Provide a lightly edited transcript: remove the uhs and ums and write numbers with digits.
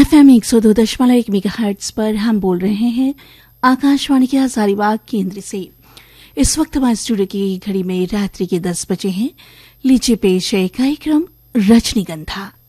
FM 102.1 megahertz पर हम बोल रहे हैं आकाशवाणी के हजारीबाग केंद्र से। इस वक्त हमारे स्टूडियो की घड़ी में रात्रि के 10 बजे हैं। लीजिए पेश है कार्यक्रम रजनीगंधा।